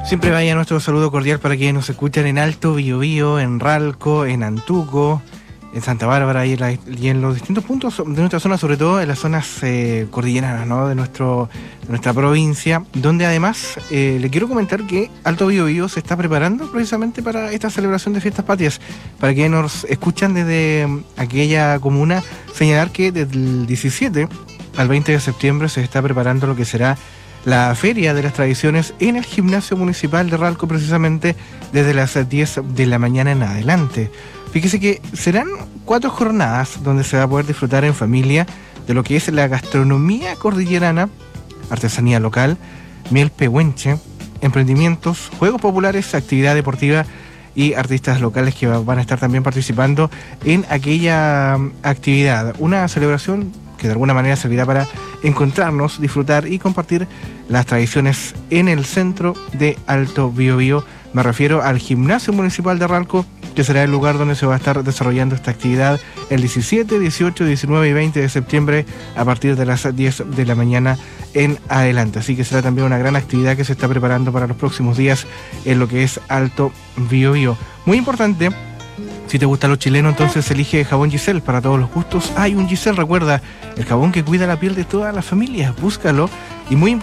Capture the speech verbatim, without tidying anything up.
Siempre vaya nuestro saludo cordial para quienes nos escuchan en Alto Biobío, en Ralco, en Antuco, en Santa Bárbara y en, la, y en los distintos puntos de nuestra zona, sobre todo en las zonas eh, cordilleranas, ¿no? de, nuestro, de nuestra provincia, donde además eh, le quiero comentar que Alto Biobío se está preparando precisamente para esta celebración de fiestas patrias. Para quienes nos escuchan desde aquella comuna, señalar que desde el diecisiete al veinte de septiembre se está preparando lo que será la Feria de las Tradiciones en el Gimnasio Municipal de Ralco, precisamente desde las diez de la mañana en adelante. Fíjese que serán cuatro jornadas donde se va a poder disfrutar en familia de lo que es la gastronomía cordillerana, artesanía local, miel pehuenche, emprendimientos, juegos populares, actividad deportiva y artistas locales que van a estar también participando en aquella actividad. Una celebración que de alguna manera servirá para encontrarnos, disfrutar y compartir las tradiciones en el centro de Alto Biobío. Me refiero al Gimnasio Municipal de Ralco, que será el lugar donde se va a estar desarrollando esta actividad el diecisiete, dieciocho, diecinueve y veinte de septiembre a partir de las diez de la mañana en adelante. Así que será también una gran actividad que se está preparando para los próximos días en lo que es Alto Biobío. Muy importante, si te gusta lo chileno, entonces elige jabón Giselle para todos los gustos. Hay un Giselle, recuerda, el jabón que cuida la piel de todas las familias. Búscalo. Y muy